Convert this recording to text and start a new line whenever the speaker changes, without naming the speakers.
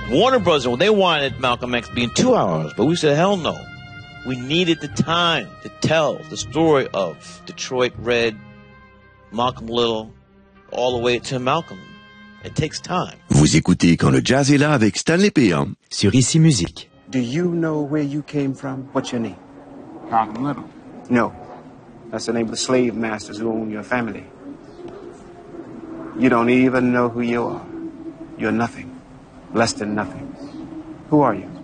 Warner Brothers, well, they wanted Malcolm X being 2 hours, but we said, hell no. We needed the time to tell the story of Detroit Red, Malcolm Little, all the way to Malcolm. It takes time.
Vous écoutez Quand le jazz est là avec Stanley Péan sur Ici Musique.
Do you know where you came from? What's your name?
Malcolm Little.
No. That's the name of the slave masters who own your family. You don't even know who you are. You're nothing. Less than nothing. Who are you?